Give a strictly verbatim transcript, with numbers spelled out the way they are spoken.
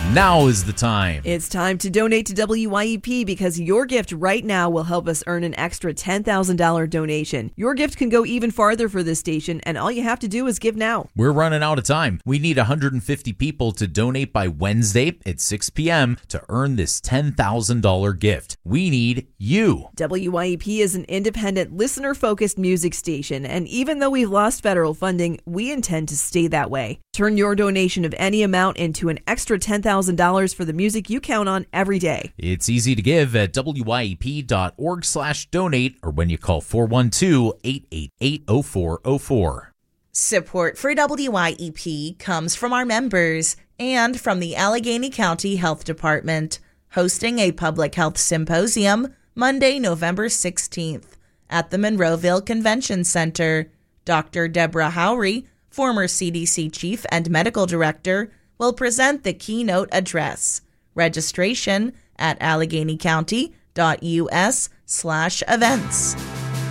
Now is the time. It's time to donate to W Y E P because your gift right now will help us earn an extra ten thousand dollars donation. Your gift can go even farther for this station, and all you have to do is give now. We're running out of time. We need one hundred fifty people to donate by Wednesday at six p.m. to earn this ten thousand dollars gift. We need you. W Y E P is an independent, listener-focused music station, and even though we've lost federal funding, we intend to stay that way. Turn your donation of any amount into an extra ten thousand dollars for the music you count on every day. It's easy to give at W Y E P dot org slash donate or when you call four one two, eight eight eight, zero four zero four. Support for W Y E P comes from our members and from the Allegheny County Health Department, hosting a public health symposium Monday, November sixteenth at the Monroeville Convention Center. Doctor Deborah Howry, former C D C chief and medical director, will present the keynote address. Registration at allegheny county dot U S slash events.